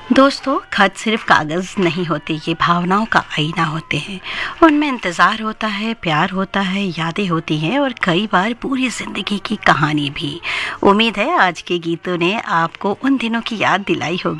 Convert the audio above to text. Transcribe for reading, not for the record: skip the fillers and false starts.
दोस्तों, खत सिर्फ कागज़ नहीं होते, ये भावनाओं का आईना होते हैं। उनमें इंतज़ार होता है, प्यार होता है, यादें होती हैं और कई बार पूरी ज़िंदगी की कहानी भी। उम्मीद है आज के गीतों ने आपको उन दिनों की याद दिलाई होगी